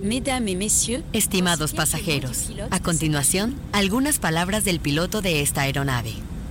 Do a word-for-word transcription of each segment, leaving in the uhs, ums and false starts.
Mesdames et messieurs, estimados pasajeros, a continuación, algunas palabras del piloto de esta aeronave.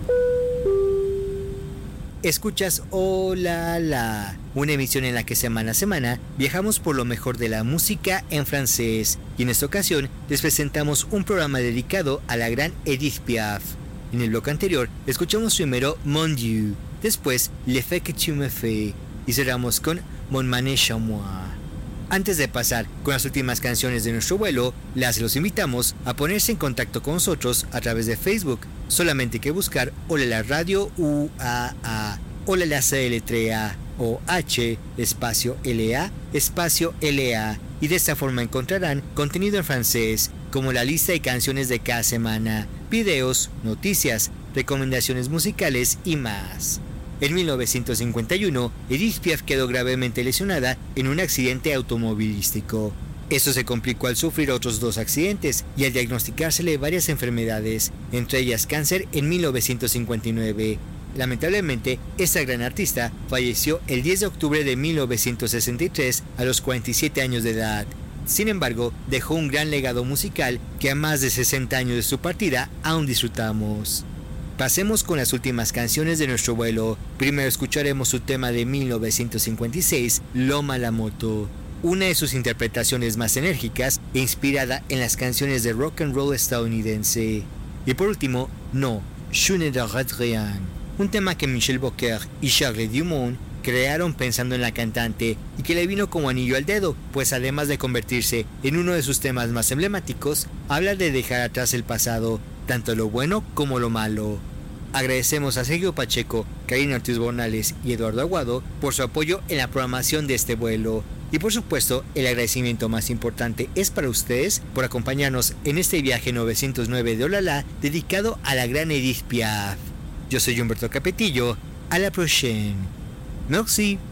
Escuchas Hola La, una emisión en la que semana a semana viajamos por lo mejor de la música en francés, y en esta ocasión les presentamos un programa dedicado a la gran Edith Piaf. En el bloque anterior escuchamos primero Mon Dieu, después L'effet que tu me fais y cerramos con Mon manège à moi. Antes de pasar con las últimas canciones de nuestro vuelo, las los invitamos a ponerse en contacto con nosotros a través de Facebook. Solamente hay que buscar Hola La Radio U A A, Hola La se deletrea O H espacio L A espacio L A, y de esta forma encontrarán contenido en francés, como la lista de canciones de cada semana, videos, noticias, recomendaciones musicales y más. En mil novecientos cincuenta y uno, Edith Piaf quedó gravemente lesionada en un accidente automovilístico. Esto se complicó al sufrir otros dos accidentes y al diagnosticársele varias enfermedades, entre ellas cáncer en mil novecientos cincuenta y nueve. Lamentablemente, esta gran artista falleció el diez de octubre de mil novecientos sesenta y tres a los cuarenta y siete años de edad. Sin embargo, dejó un gran legado musical que a más de sesenta años de su partida aún disfrutamos. Pasemos con las últimas canciones de nuestro vuelo. Primero escucharemos su tema de mil novecientos cincuenta y seis, L'homme à la moto, una de sus interpretaciones más enérgicas e inspirada en las canciones de rock and roll estadounidense. Y por último, No, je ne regrette rien, un tema que Michel Bocquer y Charles Dumont crearon pensando en la cantante y que le vino como anillo al dedo, pues además de convertirse en uno de sus temas más emblemáticos, habla de dejar atrás el pasado, tanto lo bueno como lo malo. Agradecemos a Sergio Pacheco, Karina Ortiz Bornales y Eduardo Aguado por su apoyo en la programación de este vuelo. Y por supuesto, el agradecimiento más importante es para ustedes por acompañarnos en este viaje novecientos nueve de Hola La, dedicado a la gran Edith Piaf. Yo soy Humberto Capetillo. A la prochaine. Merci.